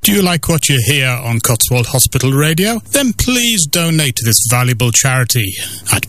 Do you like what you hear on Cotswold Hospital Radio? Then please donate to this valuable charity at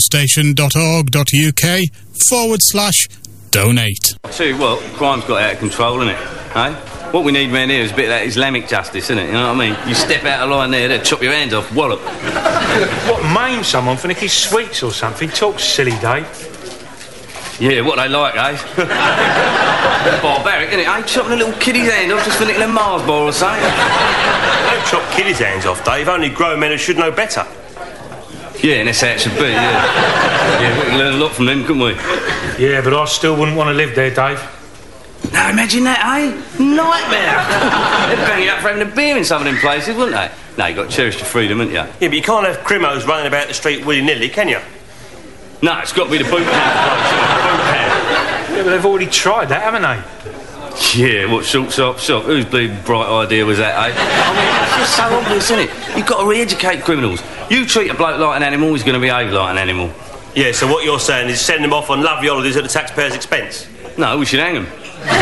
patientstation.org.uk/donate. I tell you what, crime's got out of control, isn't it? Eh? What we need round here is a bit of that Islamic justice, isn't it? You know what I mean? You step out of line there, they'll chop your hands off, wallop. What, maim someone for nicking sweets or something? Talk silly, Dave. Yeah, what they like, eh? Barbaric, isn't it? Ain't chopping a little kiddie's hand off just for nicking a Mars bar or something. Don't chop kiddies' hands off, Dave. Only grown men who should know better. Yeah, and that's how it should be, yeah. Yeah, we can learn a lot from them, couldn't we? Yeah, but I still wouldn't want to live there, Dave. Now, imagine that, eh? Nightmare. They'd bang you up for having a beer in some of them places, wouldn't they? No, you've got to cherish your freedom, haven't you? Yeah, but you can't have crimos running about the street willy-nilly, can you? No, it's got to be the boot camp place, isn't it? Boot camp. Yeah, but they've already tried that, haven't they? Yeah, what short shop? Whose bleeding bright idea was that, eh? I mean, it's just so obvious, isn't it? You've got to re-educate criminals. You treat a bloke like an animal, he's going to behave like an animal. Yeah, so what you're saying is send them off on lovely holidays at the taxpayer's expense? No, we should hang them.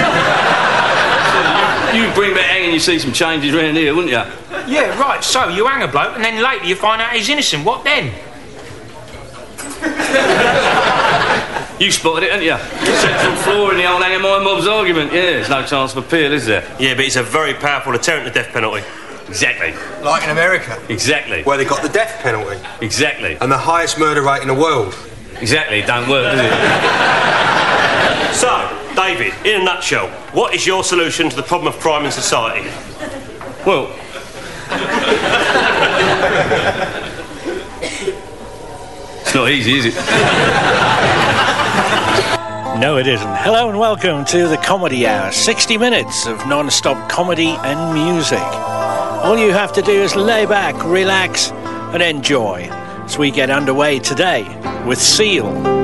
You bring back hanging, you see some changes around here, wouldn't you? Yeah, right, so you hang a bloke and then later you find out he's innocent. What then? You spotted it, haven't you? Central floor in the old Hanger My Mob's argument. Yeah, there's no chance of appeal, is there? Yeah, but it's a very powerful deterrent to death penalty. Exactly. Like in America? Exactly. Where they got the death penalty? Exactly. And the highest murder rate in the world? Exactly, it don't work, does it? So, David, in a nutshell, what is your solution to the problem of crime in society? Well... it's not easy, is it? No, it isn't. Hello and welcome to the Comedy Hour. 60 minutes of non-stop comedy and music. All you have to do is lay back, relax and enjoy as we get underway today with Seal.